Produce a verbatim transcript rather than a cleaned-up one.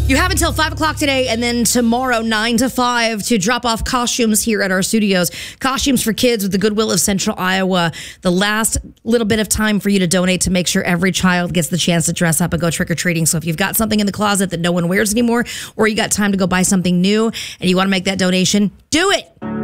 You have until five o'clock today and then tomorrow, nine to five, to drop off costumes here at our studios. Costumes for kids with the Goodwill of Central Iowa. The last little bit of time for you to donate to make sure every child gets the chance to dress up and go trick-or-treating. So if you've got something in the closet that no one wears anymore, or you got time to go buy something new and you want to make that donation, do it.